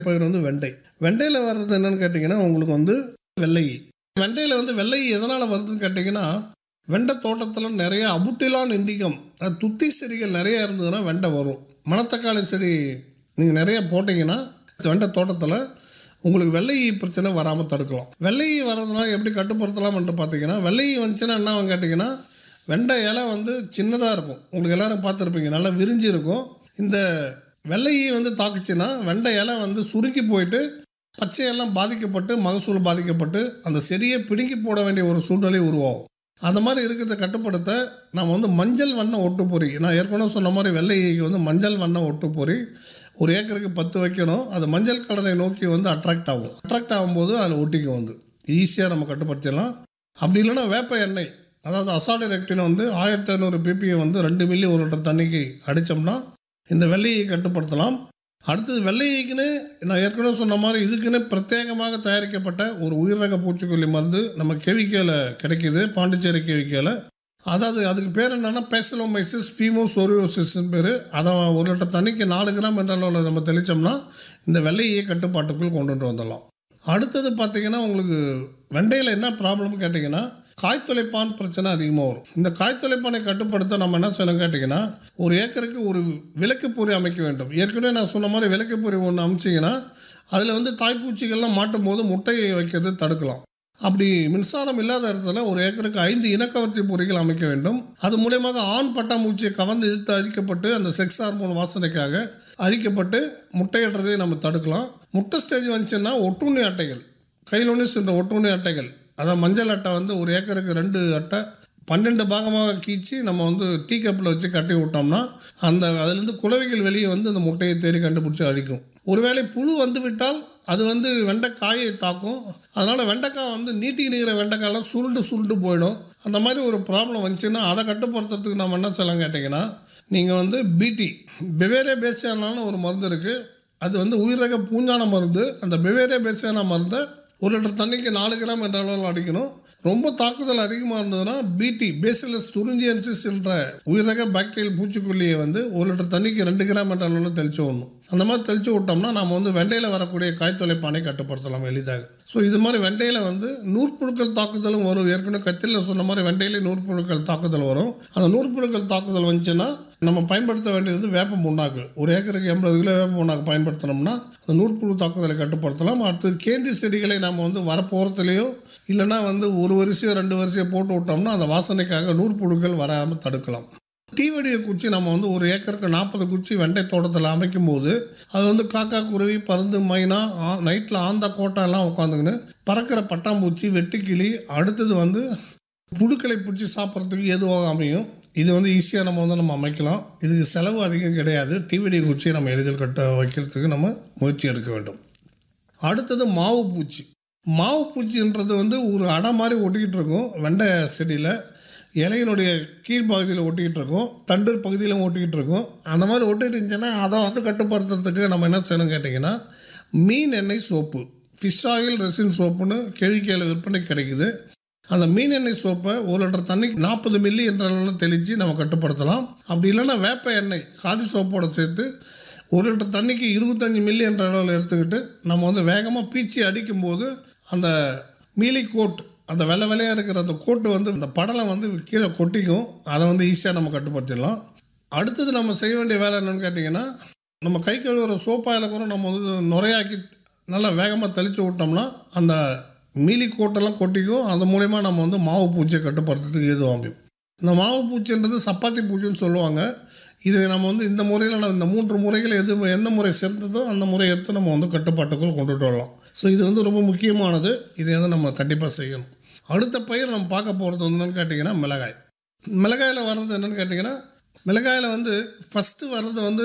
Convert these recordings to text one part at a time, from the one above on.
பயிர் வந்து வெண்டை. வெண்டையில் வர்றது என்னன்னு கேட்டிங்கன்னா உங்களுக்கு வந்து வெள்ளை. வெண்டையில் வந்து வெள்ளை எதனால் வருதுன்னு கேட்டிங்கன்னா வெண்டை தோட்டத்தில் நிறைய அபுட்டிலான் இண்டிகம் துத்தி செடிகள் நிறைய இருந்ததுன்னா வெண்டை வரும். மணத்தக்காளி செடி நீங்கள் நிறைய போட்டிங்கன்னா வெண்டை தோட்டத்தில் உங்களுக்கு வெள்ளை பிரச்சனை வராமல் தடுக்கலாம். வெள்ளை வர்றதுனால எப்படி கட்டுப்படுத்தலாம்ன்ட்டு பார்த்தீங்கன்னா வெள்ளை வந்துச்சுன்னா என்ன கேட்டிங்கன்னா வெண்டை இலை வந்து சின்னதாக இருக்கும். உங்களுக்கு எல்லோரும் பார்த்துருப்பீங்க, நல்லா விரிஞ்சு இருக்கும். இந்த வெள்ளையை வந்து தாக்குச்சுன்னா வெண்டை இலை வந்து சுருக்கி போயிட்டு பச்சையெல்லாம் பாதிக்கப்பட்டு மகசூல் பாதிக்கப்பட்டு அந்த செடியை பிடுங்கி போட வேண்டிய ஒரு சூழ்நிலை உருவாகும். அந்த மாதிரி இருக்கிறத கட்டுப்படுத்த நம்ம வந்து மஞ்சள் வண்ண ஒட்டுப்பொறி, நான் ஏற்கனவே சொன்ன மாதிரி வெள்ளைக்கு வந்து மஞ்சள் வண்ண ஒட்டுப்பொறி ஒரு ஏக்கருக்கு 10 வைக்கணும். அது மஞ்சள் கலரை நோக்கி வந்து அட்ராக்ட் ஆகும். அட்ராக்ட் ஆகும்போது அதில் ஒட்டிக்கும் வந்து ஈஸியாக நம்ம கட்டுப்படுத்திடலாம். அப்படி இல்லைன்னா வேப்ப எண்ணெய், அதாவது அசாடிரெக்டின் வந்து 1500 ppm வந்து 2 மில்லி 1 லிட்டர் தண்ணிக்கு அடித்தோம்னா இந்த வெள்ளையை கட்டுப்படுத்தலாம். அடுத்தது வெள்ளைக்குன்னு நான் ஏற்கனவே சொன்ன மாதிரி இதுக்குன்னு பிரத்யேகமாக தயாரிக்கப்பட்ட ஒரு உயிரக பூச்சிக்கொல்லி மருந்து நம்ம கெவிக்கேல கிடைக்கிது, பாண்டிச்சேரி கெவிக்கேல. அதாவது அதுக்கு பேர் என்னென்னா பேசிலோமைசிஸ் ஃபீமோசோரியோசிஸ்ன்னு பேர். அதை 1 லிட்டர் தண்ணிக்கு 4 கிராம் என்ற அளவில் நம்ம தெளித்தோம்னா இந்த வெள்ளையை கட்டுப்பாட்டுக்குள் கொண்டுட்டு வந்துடலாம். அடுத்தது பார்த்திங்கன்னா உங்களுக்கு வெண்டையில் என்ன ப்ராப்ளம்னு கேட்டிங்கன்னா காய்த்துளைப்பான் பிரச்சனை அதிகமாக வரும். இந்த காய்த்துளைப்பானை கட்டுப்படுத்த நம்ம என்ன செய்யணும் கேட்டிங்கன்னா ஒரு ஏக்கருக்கு ஒரு விளக்கு பொறி அமைக்க வேண்டும். ஏற்கனவே நான் சொன்ன மாதிரி விளக்கு பொறி ஒன்று அமைச்சிங்கன்னா அதில் வந்து தாய்ப்பூச்சிகள்லாம் மாட்டும் போது முட்டையை வைக்கிறது தடுக்கலாம். அப்படி மின்சாரம் இல்லாத இடத்துல ஒரு ஏக்கருக்கு 5 இனக்கவர்ச்சி பொறிகள் அமைக்க வேண்டும். அது மூலயமாக ஆண் பட்டாம்பூச்சியை கவர்ந்து இழுத்து அழிக்கப்பட்டு அந்த செக்ஸ் ஹார்மோன் வாசனைக்காக அழிக்கப்பட்டு முட்டையிடுறதை நம்ம தடுக்கலாம். முட்டை ஸ்டேஜ் வந்துச்சுன்னா ஒட்டுண்ணி அட்டைகள், கைலோனிஸ் என்ற ஒட்டுண்ணி அட்டைகள், அதான் மஞ்சள் அட்டை வந்து ஒரு ஏக்கருக்கு 2 அட்டை 12 பாகமாக கீச்சு நம்ம வந்து டீ கப்பில் வச்சு கட்டி விட்டோம்னா அதுலேருந்து குளவிகள் வெளியே வந்து அந்த முட்டையை தேடி கண்டுபிடிச்சி அழிக்கும். ஒருவேளை புழு வந்து விட்டால் அது வந்து வெண்டைக்காயை தாக்கும். அதனால் வெண்டைக்காய் வந்து நீட்டிக்கு நீக்கிற வெண்டைக்காயெல்லாம் சுருண்டு போயிடும். அந்த மாதிரி ஒரு ப்ராப்ளம் வந்துச்சுன்னா அதை கட்டுப்படுத்துறதுக்கு நம்ம என்ன சொல்லலாம் கேட்டிங்கன்னா நீங்கள் வந்து பெவேரியா பேசியானாலும் ஒரு மருந்து இருக்குது. அது வந்து உயிரக பூஞ்சான மருந்து. அந்த பெவேரியா பேசியானா மருந்தை 1 லிட்டர் தண்ணிக்கு 4 கிராம் என்ற அளவில் அடிக்கணும். ரொம்ப தாக்குதல் அதிகமாக இருந்ததுன்னா பேசிலஸ் துரிஞ்சியன்சிஸ் என்ற உயிரக பாக்டீரியல் பூச்சிக்கொல்லியை வந்து 1 லிட்டர் தண்ணிக்கு 2 கிராம் என்ற அளவில் தெளிச்சு விடணும். அந்த மாதிரி தெளித்து விட்டோம்னா நம்ம வந்து வெண்டையில் வரக்கூடிய காய்த்துளைப்பானை கட்டுப்படுத்தலாம் எளிதாக. ஸோ இது மாதிரி வெண்டையில் வந்து நூற்புழுக்கள் தாக்குதலும் வரும். ஏற்கனவே கத்திரியில் சொன்ன மாதிரி வெண்டையிலே நூற்புழுக்கள் தாக்குதல் வரும். அந்த நூற்புழுக்கள் தாக்குதல் வந்துச்சுன்னா நம்ம பயன்படுத்த வேண்டியது வேப்ப புண்ணாக்கு. ஒரு ஏக்கருக்கு 80 கிலோ வேப்ப புண்ணாக்கு பயன்படுத்தினோம்னா அந்த நூற்புழு தாக்குதலை கட்டுப்படுத்தலாம். அடுத்து கேந்தி செடிகளை நம்ம வந்து வரப்போகிறதுலையோ இல்லைனா வந்து ஒரு வரிசையோ 2 வரிசையோ போட்டு விட்டோம்னா அந்த வாசனைக்காக நூற்புழுக்கள் வராமல் தடுக்கலாம். தீவெடியை குச்சி நம்ம வந்து ஒரு ஏக்கருக்கு 40 குச்சி வெண்டை தோட்டத்தில் அமைக்கும் போது அது வந்து காக்கா, குருவி, பருந்து, மைனா, நைட்டில் ஆந்தா, கோட்டா எல்லாம் உட்காந்துக்கின்னு பறக்கிற பட்டாம்பூச்சி, வெட்டுக்கிளி, அடுத்தது வந்து புழுக்களை பிடிச்சி சாப்பிட்றதுக்கு ஏதுவாக அமையும். இது வந்து ஈஸியாக நம்ம அமைக்கலாம். இதுக்கு செலவு அதிகம் கிடையாது. தீவெடி குச்சியை நம்ம எளிதில் வைக்கிறதுக்கு நம்ம முயற்சி எடுக்க வேண்டும். அடுத்தது மாவு பூச்சி. மாவு பூச்சின்றது வந்து ஒரு அடை மாதிரி ஒட்டிக்கிட்டு இருக்கும். வெண்டை செடியில் இலையினுடைய கீழ்ப்பகுதியில் ஒட்டிக்கிட்டு இருக்கும், தண்டு பகுதியிலும் ஒட்டிக்கிட்டு இருக்கும். அந்த மாதிரி ஒட்டிகிட்டு இருந்துச்சுன்னா அதை வந்து கட்டுப்படுத்துறதுக்கு நம்ம என்ன செய்யணும் கேட்டிங்கன்னா மீன் எண்ணெய் சோப்பு, ஃபிஷ் ஆயில் ரெசின் சோப்புன்னு கெவிக்கேல விற்பனை கிடைக்குது. அந்த மீன் எண்ணெய் சோப்பை 1 லிட்டர் தண்ணிக்கு 40 மில்லி என்ற அளவில் தெளித்து நம்ம கட்டுப்படுத்தலாம். அப்படி இல்லைன்னா வேப்ப எண்ணெய் காதி சோப்போடு சேர்த்து 1 லிட்டர் தண்ணிக்கு 25 மில்லி என்ற அளவில் எடுத்துக்கிட்டு நம்ம வந்து வேகமாக பீச்சி அடிக்கும்போது அந்த மீலி கோட், அந்த வெள்ளையாக இருக்கிற அந்த கோட்டு வந்து அந்த படலை வந்து கீழே கொட்டிக்கும். அதை வந்து ஈஸியாக நம்ம கட்டுப்படுத்திடலாம். அடுத்தது நம்ம செய்ய வேண்டிய வேலை என்னென்னு கேட்டிங்கன்னா நம்ம கை கழுவுற சோப்பாயில் கூட நம்ம வந்து நுரையாக்கி நல்லா வேகமாக தெளித்து விட்டோம்னா அந்த மீலி கோட்டெல்லாம் கொட்டிக்கும். அது மூலயமா நம்ம வந்து மாவு பூச்சியை கட்டுப்படுத்துறதுக்கு ஏதுவாகும். இந்த மாவு பூச்சின்றது சப்பாத்தி பூச்சின்னு சொல்லுவாங்க. இது நம்ம வந்து இந்த முறையில் இந்த 3 முறைகள் எந்த முறை சிறந்ததோ அந்த முறையை எடுத்து நம்ம வந்து கட்டுப்பாட்டுக்குள் கொண்டுட்டு வரலாம். ஸோ இது வந்து ரொம்ப முக்கியமானது. இதை வந்து நம்ம கண்டிப்பாக செய்யணும். அடுத்த பயிர் நம்ம பார்க்க போகிறது வந்து என்னென்னு கேட்டிங்கன்னா மிளகாய். மிளகாயில் வர்றது என்னென்னு கேட்டிங்கன்னா மிளகாயில் வந்து ஃபஸ்ட்டு வர்றது வந்து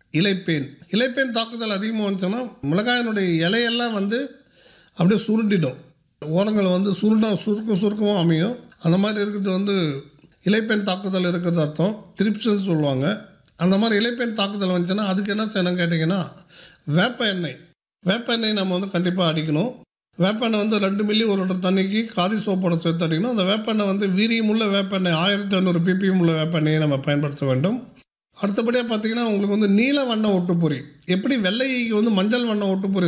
இலைப்பேன் தாக்குதல் அதிகமாக வந்துச்சுன்னா மிளகாயினுடைய இலையெல்லாம் வந்து அப்படியே சுருண்டிடும். ஓரங்கள் வந்து சுருக்கமாக அமையும். அந்த மாதிரி இருக்கிறது வந்து இலைப்பேன் தாக்குதல் இருக்கிறது அர்த்தம். த்ரிப்ஸ்ன்னு சொல்லுவாங்க. அந்த மாதிரி இலைப்பேன் தாக்குதல் வந்துச்சுன்னா அதுக்கு என்ன செய்யணும்னு கேட்டிங்கன்னா வேப்ப எண்ணெய் நம்ம வந்து கண்டிப்பாக அடிக்கணும். வேப்பெண்ணெய் வந்து 2 மில்லி 1 லிட்டர் தண்ணிக்கு காதி சோப்போட சேர்த்து அடிக்கணும். அந்த வேப்பெண்ணெய் வந்து வீரியமுள்ள வேப்பெண்ணெய் 1500 ppm உள்ள வேப்பெண்ணெயை நம்ம பயன்படுத்த வேண்டும். அடுத்தபடியாக பார்த்தீங்கன்னா உங்களுக்கு வந்து நீல வண்ண ஒட்டுப்பொறி. எப்படி வெள்ளைக்கு வந்து மஞ்சள் வண்ண ஒட்டுப்பொறி